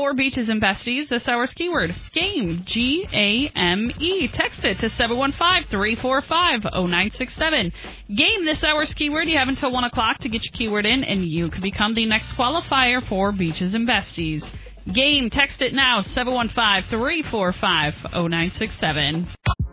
for Beaches and Besties. This hour's keyword, GAME, G-A-M-E. Text it to 715-345-0967. GAME, this hour's keyword. You have until 1 o'clock to get your keyword in, and you can become the next qualifier for Beaches and Besties. GAME, text it now, 715-345-0967.